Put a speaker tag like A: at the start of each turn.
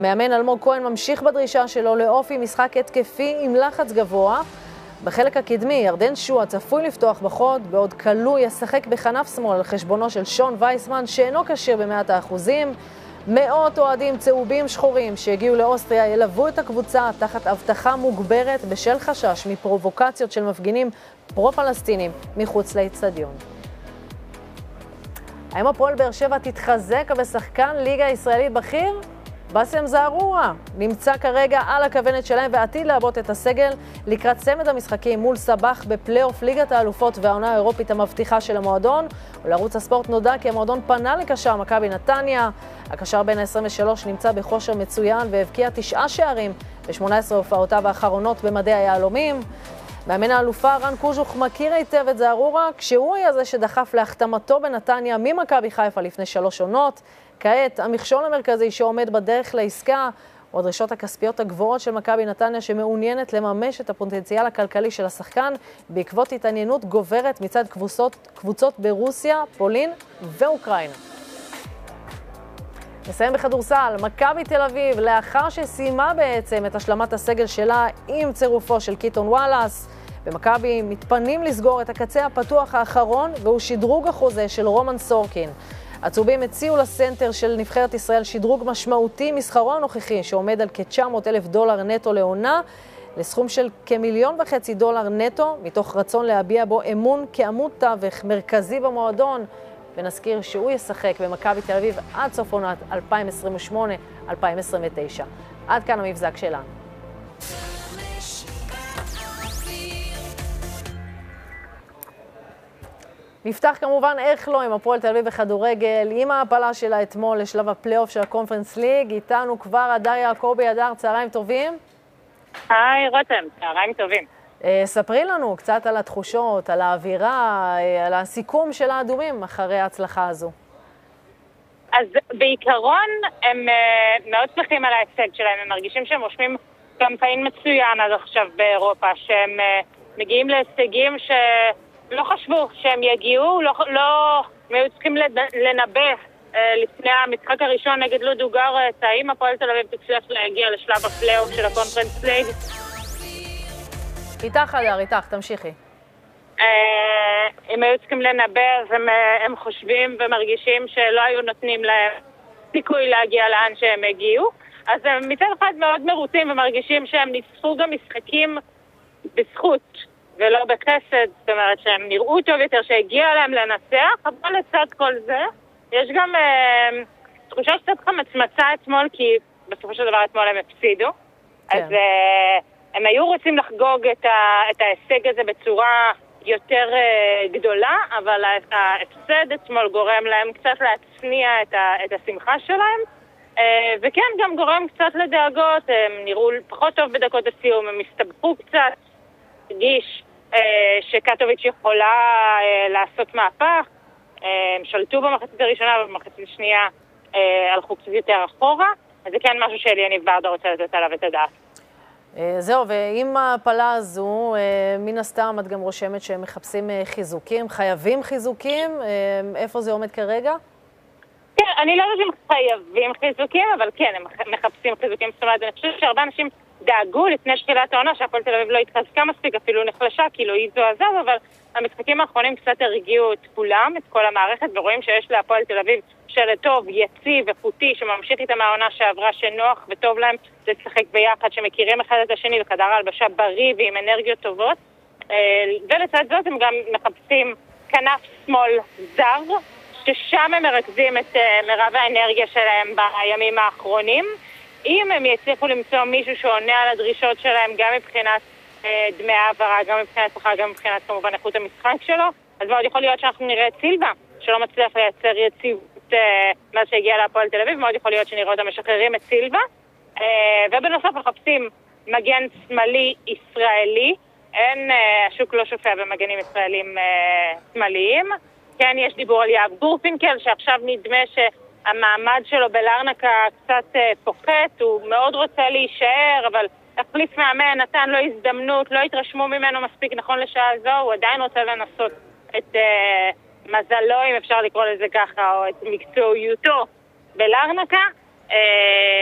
A: מאמן אלמוג כהן ממשיך בדרישה שלו לאופי משחק התקפי עם לחץ גבוה. בחלק הקדמי, ירדן שועה צפוי לפתוח בחוד, בעוד קלו ישחק בכנף שמאל על חשבונו של שון וייסמן, שאינו כשיר ב100%. מאות אוהדים צהובים שחורים שהגיעו לאוסטריה ילוו את הקבוצה תחת הבטחה מוגברת בשל חשש מפרובוקציות של מפגינים פרו-פלסטינים מחוץ לאצטדיון. האם הפועל באר שבע תתחזק בשחקן ליגה ישראלית בכיר? באסם זערורה נמצא כרגע על הכוונת שלהם ועתיד לעבוד את הסגל לקראת צמד המשחקים מול סבח בפלייאוף ליגת האלופות והעונה האירופית המבטיחה של המועדון. ולערוץ הספורט נודע כי המועדון פנה לקשר מכבי נתניה. הקשר בין ה-23 נמצא בכושר מצוין והבקיע 9 שערים ב-18 הופעותיו האחרונות במדי היהלומים. מאמן האלופה רן קוז'וך מכיר היטב את זערורה, כשהוא היה זה שדחף להחתמתו בנתניה ממכבי חיפה לפני 3 עונות. כעת, המכשול המרכזי שעומד בדרך לעסקה הוא הדרישות הכספיות הגבוהות של מכבי נתניה, שמעוניינת לממש את הפוטנציאל הכלכלי של השחקן בעקבות התעניינות גוברת מצד קבוצות ברוסיה, פולין ואוקראינה. נסיים בכדורסל. מכבי תל אביב, לאחר שסיימה בעצם את השלמת הסגל שלה עם צירופו של קיטון וואלאס, במכבי מתפנים לסגור את הקצה הפתוח האחרון, והוא שדרוג החוזה של רומן סורקין. הצהובים הציעו לסנטר של נבחרת ישראל שדרוג משמעותי משכרו הנוכחי, שעומד על $900,000 נטו לעונה, לסכום של $1.5 מיליון נטו, מתוך רצון להביע בו אמון כעמוד תווך מרכזי במועדון. ונזכיר שהוא ישחק במכבי תל אביב עד סוף עונת 2028-2029. עד כאן המבזק שלנו. נפתח כמובן איך לא עם הפועל תל אביב בכדורגל, עם ההפלה שלה אתמול לשלב הפלייאוף של הקונפרנס ליג. איתנו כבר הדר יעקבי. הדר, צהריים טובים.
B: היי רותם, צהריים טובים.
A: ספרי לנו קצת על התחושות, על האווירה, על הסיכום של האדומים אחרי ההצלחה הזו.
B: אז בעיקרון הם מאוד שמחים על ההישג שלהם, הם מרגישים שהם רושמים קמפיין מצוין עד עכשיו באירופה, שהם מגיעים להישגים שלא חשבו שהם יגיעו, לא היו צריכים לנבא לפני המשחק הראשון נגד לודו גארץ, האם הפועל תל אביב תצליח להגיע לשלב הפלייאוף של הקונפרנס ליג.
A: איתך הדר, איתך, תמשיכי.
B: הם היו צריכים לנבא, הם חושבים ומרגישים שלא היו נותנים להם סיכוי להגיע לאן שהם הגיעו. אז הם מצד אחד מאוד מרוצים ומרגישים שהם ניצחו גם משחקים בזכות ולא בחסד. זאת אומרת שהם נראו טוב יותר, שהגיע להם לנצח, אבל לצד כל זה יש גם תחושה שקצת חמצמצה אתמול, כי בסופו של דבר אתמול הם הפסידו. כן. אז הם היו רוצים לחגוג את ההישג הזה בצורה יותר גדולה, אבל ההפסד אתמול גורם להם קצת להצניע את השמחה שלהם, וכן, גם גורם קצת לדאגות. הם נראו פחות טוב בדקות הסיום, הם הסתבכו קצת, הרגיש שקטוביץ' יכולה לעשות מהפך. הם שלטו במחצית הראשונה, ובמחצית השנייה הלכו קצת יותר אחורה, אז זה כן משהו שאליניב ברדה רוצה לתת עליו את הדעת.
A: זהו, ועם ההפלה הזו, מן הסתם את גם רושמת שהם מחפשים חיזוקים, חייבים חיזוקים. איפה זה עומד כרגע?
B: כן, אני לא יודעת אם חייבים חיזוקים, אבל כן, הם מחפשים חיזוקים. זאת אומרת, אני חושבת שהרבה אנשים דאגו לפני תחילת העונה שהפועל תל אביב לא התחזקה מספיק, אפילו נחלשה, כאילו איזו עזב, אבל המשחקים האחרונים קצת הרגיעו את כולם, את כל המערכת, ורואים שיש להפועל תל אביב שלט טוב, יציב ופוטי, שממשיך איתם העונה שעברה, שנוח וטוב להם לשחק ביחד, שמכירים אחד את השני, וחדר ההלבשה בריא ועם אנרגיות טובות. ולצד זאת הם גם מחפשים כנף שמאל זר, ששם הם מרכזים את מרב האנרגיה שלהם בימים האחרונים. אם הם יצליחו למצוא מישהו שעונה על הדרישות שלהם, גם מבחינת דמי העברה, גם מבחינת שכר, גם מבחינת כמובן איכות המשחק שלו, אז מאוד יכול להיות שאנחנו נראה את סילבה, שלא מצליח לייצר יציבות מאז שהגיע להפועל תל אביב, מאוד יכול להיות שנראה אותם משחררים את סילבה. ובנוסף מחפשים מגן שמאלי ישראלי, השוק לא שופע במגנים ישראלים שמאליים. כן, יש דיבור על יאב גורפינקל, שעכשיו נדמה שהמעמד שלו בלרנקה קצת פוחת, הוא מאוד רוצה להישאר, אבל החליף מאמן, נתן לו הזדמנות, לא התרשמו ממנו מספיק נכון לשעה זו, הוא עדיין רוצה לנסות את מזלו, אם אפשר לקרוא לזה ככה, או את מקצועיותו בלרנקה.